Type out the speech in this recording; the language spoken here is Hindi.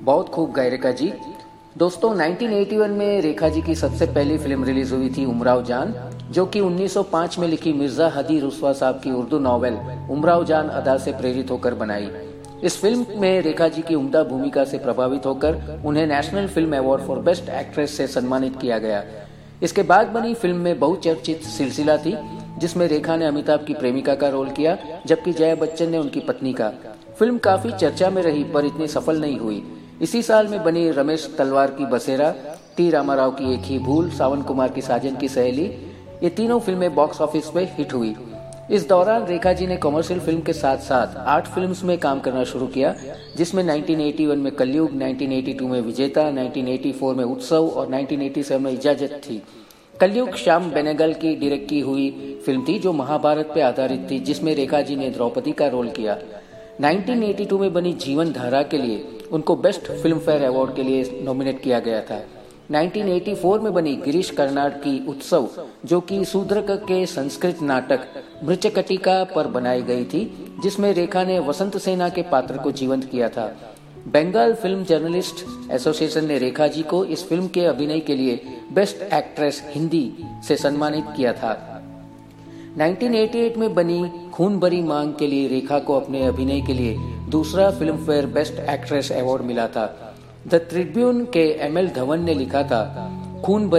बहुत खूब गाय रेखा जी। दोस्तों 1981 में रेखा जी की सबसे पहली फिल्म रिलीज हुई थी उमराव जान, जो कि 1905 में लिखी मिर्जा हदी रुस्वा साहब की उर्दू नॉवेल उमराव जान अदा से प्रेरित होकर बनाई। इस फिल्म में रेखा जी की उम्दा भूमिका से प्रभावित होकर उन्हें national film award for best actress से सम्मानित किया गया। इसके बाद बनी फिल्म में बहुचर्चित सिलसिला थी, जिसमें रेखा ने अमिताभ की प्रेमिका का रोल किया, जबकि जया बच्चन ने उनकी पत्नी का। फिल्म काफी चर्चा में रही पर इतनी सफल नहीं हुई। इसी साल में बनी रमेश तलवार की बसेरा, टी रामाराव की एक ही भूल, सावन कुमार की साजन की सहेली, ये तीनों फिल्में बॉक्स ऑफिस पे हिट हुई। इस दौरान रेखा जी ने कमर्शियल फिल्म के साथ साथ 8 फिल्म्स में काम करना शुरू किया, जिसमें 1981 में कलयुग, 1982 में विजेता, 1984 में उत्सव और 1987 में इजाजत थी। कलयुग श्याम बेनेगल की डायरेक्ट की हुई फिल्म थी, जो महाभारत पे आधारित थी, जिसमें रेखा जी ने द्रौपदी का रोल किया। 1982 में बनी जीवन धारा के लिए उनको बेस्ट फिल्म फेयर अवार्ड के लिए नॉमिनेट किया गया था। 1984 में बनी गिरीश कर्नाड की उत्सव, जो कि शूद्रक के संस्कृत नाटक मृचकटिका पर बनाई गई थी, जिसमें रेखा ने वसंत सेना के पात्र को जीवंत किया था। बंगाल फिल्म जर्नलिस्ट एसोसिएशन ने रेखा जी को इस फिल्म के अभिनय के लिए बेस्ट एक्ट्रेस हिंदी से सम्मानित किया था। 1988 में बनी खून भरी मांग के लिए रेखा को अपने अभिनय के लिए दूसरा film fair best actress award मिला था। द ट्रिब्यून के एमएल धवन ने लिखा था, खून